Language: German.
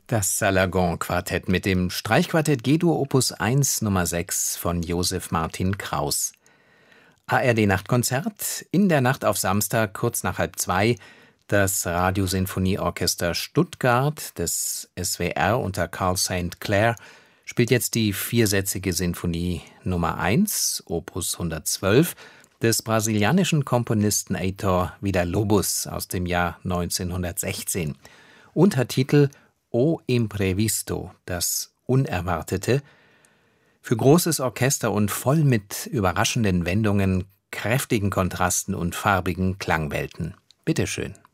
Das Salagon-Quartett mit dem Streichquartett G-Dur Opus 1 Nummer 6 von Joseph Martin Kraus. ARD-Nachtkonzert, in der Nacht auf Samstag, kurz nach 1:30, das Radiosinfonieorchester Stuttgart des SWR unter Carl St. Clair spielt jetzt die viersätzige Sinfonie Nummer 1, Opus 112, des brasilianischen Komponisten Heitor Villa-Lobos aus dem Jahr 1916. Untertitel O Imprevisto, das Unerwartete, für großes Orchester und voll mit überraschenden Wendungen, kräftigen Kontrasten und farbigen Klangwelten. Bitteschön.